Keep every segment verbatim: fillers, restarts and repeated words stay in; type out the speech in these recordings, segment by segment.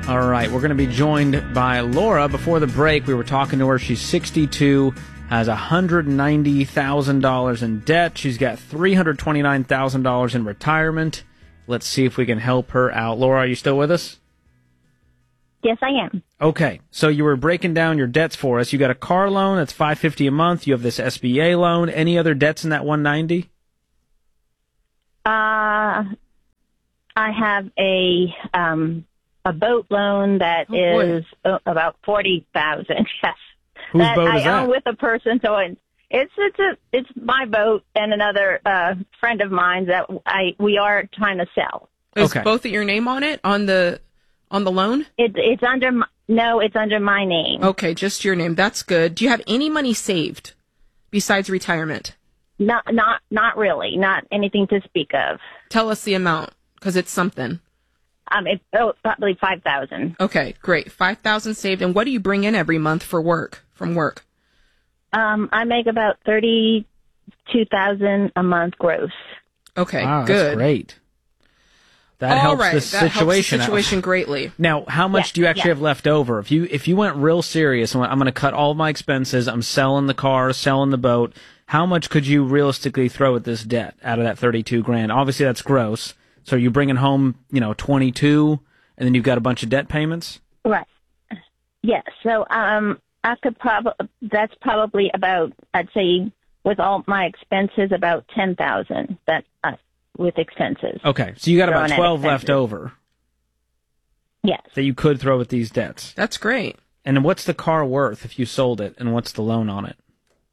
All right, we're going to be joined by Laura. Before the break, we were talking to her. She's sixty-two, has one hundred ninety thousand dollars in debt. She's got three hundred twenty-nine thousand dollars in retirement. Let's see if we can help her out. Laura, are you still with us? Yes, I am. Okay, so you were breaking down your debts for us. You got a car loan that's five hundred fifty dollars a month. You have this S B A loan. Any other debts in that one hundred ninety? Uh, I have a um, a boat loan that Oh, is uh, about forty thousand dollars. Yes, Whose that boat I is that? own with a person, so it, it's it's a it's my boat and another uh, friend of mine that I we are trying to sell. Is Okay. both of your name on it on the on the loan? It, it's under my, no, it's under my name. Okay, just your name. That's good. Do you have any money saved besides retirement? Not not not really, not anything to speak of. Tell us the amount, because it's something. Um, it's oh, probably five thousand. Okay, great. Five thousand saved. And what do you bring in every month for work? From work? Um, I make about thirty-two thousand a month gross. Okay, Wow, good. that's great. That All helps right, the that helps the situation. out. situation greatly. Now, how much Yeah, do you actually yeah. have left over? If you if you went real serious and went, I'm going to cut all of my expenses, I'm selling the car, selling the boat, how much could you realistically throw at this debt out of that thirty-two grand? Obviously, that's gross. So you're bringing home, you know, twenty-two, and then you've got a bunch of debt payments? Right. Yes. So um, I could probably that's probably about I'd say with all my expenses about ten thousand that uh, with expenses. Okay, so you got about Throwing at twelve left expenses. over Yes. that you could throw at these debts. That's great. And then what's the car worth if you sold it, and what's the loan on it?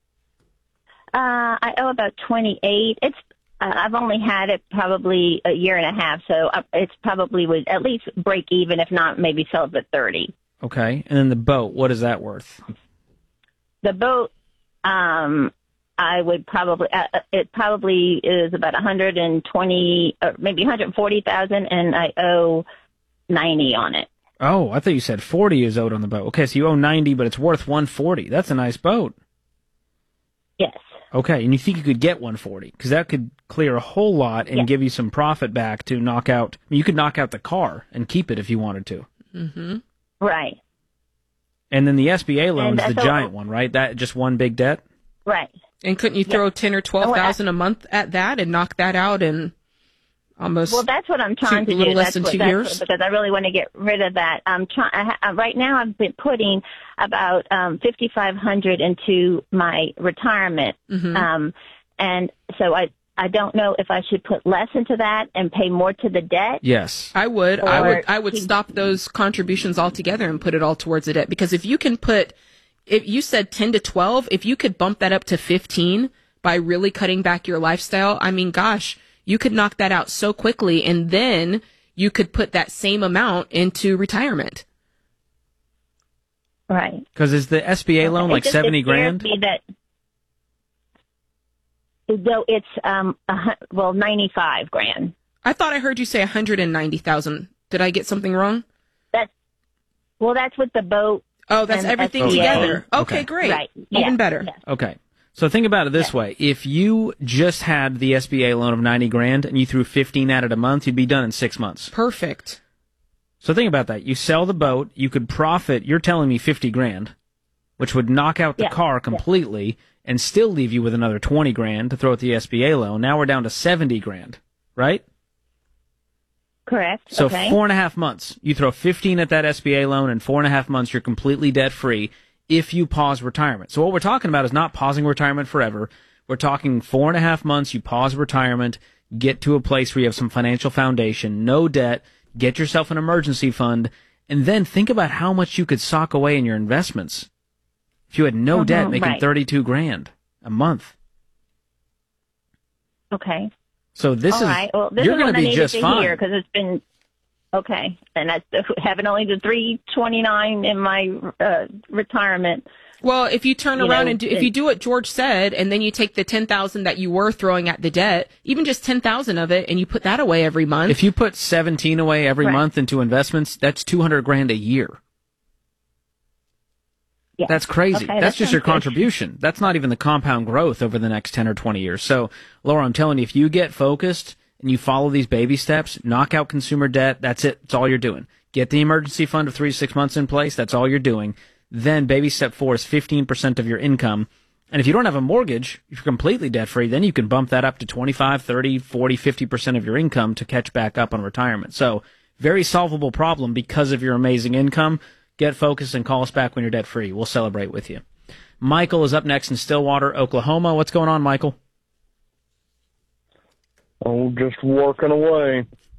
Uh, I owe about twenty-eight. It's uh, I've only had it probably a year and a half, so uh, it's probably would at least break even, if not maybe sell it at thirty. Okay, and then the boat, what is that worth? The boat, um, I would probably uh, it probably is about one hundred twenty, or maybe one hundred forty thousand, and I owe ninety on it. Oh, I thought you said forty is owed on the boat. Okay, so you owe ninety, but it's worth one hundred forty. That's a nice boat. Yes. Okay, and you think you could get one hundred forty because that could clear a whole lot and Yeah. give you some profit back to knock out. I mean, you could knock out the car and keep it if you wanted to. Mm-hmm. Right. And then the S B A loan And is the that's all- giant one, right? That just one big debt. Right. And couldn't you throw ten or twelve thousand a month at that and knock that out in almost? Well, that's what I'm trying two- to a little do. less That's than what, two that's years? what- because I really want to get rid of that. I'm trying. I ha- right now, I've been putting about um, fifty-five hundred into my retirement, Mhm. um, and so I I don't know if I should put less into that and pay more to the debt. Yes. I would. I Or would. I would keep- stop those contributions altogether and put it all towards the debt. Because if you can put, if you said ten to twelve, if you could bump that up to fifteen by really cutting back your lifestyle, I mean, gosh, you could knock that out so quickly, and then you could put that same amount into retirement. Right. Because is the S B A loan It like just- seventy it scares grand? me that, though it's um a, hun- well ninety-five grand. I thought I heard you say one hundred and ninety thousand. Did I get something wrong? That's well, that's with the boat. Oh, that's And everything S B A. together. Okay, Okay. great. Right. Even Yeah. better. Yeah. Okay. So think about it this way. If you just had the S B A loan of ninety grand and you threw fifteen at it a month, you'd be done in six months. Perfect. So think about that. You sell the boat, you could profit, you're telling me fifty grand, which would knock out the Yeah. car completely and still leave you with another twenty grand to throw at the S B A loan. Now we're down to seventy grand, right? Correct. So okay. four and a half months. You throw fifteen at that S B A loan, and four and a half months you're completely debt free if you pause retirement. So what we're talking about is not pausing retirement forever. We're talking four and a half months. You pause retirement, get to a place where you have some financial foundation, no debt, get yourself an emergency fund, and then think about how much you could sock away in your investments if you had no Mhm, debt, making right. thirty-two grand a month. Okay. So this All is right. Well, this you're is going what to I be needed just to fine. hear because it's been okay, and that's having only the three twenty nine in my uh, retirement. Well, if you turn You around know, and do, if it- you do what George said, and then you take the ten thousand that you were throwing at the debt, even just ten thousand of it, and you put that away every month. If you put seventeen away every Right. month into investments, that's two hundred grand a year. Yeah. That's crazy. Okay, That's that just your sounds good. contribution. That's not even the compound growth over the next ten or twenty years. So, Laura, I'm telling you, if you get focused and you follow these baby steps, knock out consumer debt, that's it. That's all you're doing. Get the emergency fund of three to six months in place. That's all you're doing. Then baby step four is fifteen percent of your income. And if you don't have a mortgage, if you're completely debt free, then you can bump that up to twenty-five, thirty, forty, fifty percent of your income to catch back up on retirement. So very solvable problem because of your amazing income. Get focused and call us back when you're debt free. We'll celebrate with you. Michael is up next in Stillwater, Oklahoma. What's going on, Michael? Oh, just working away.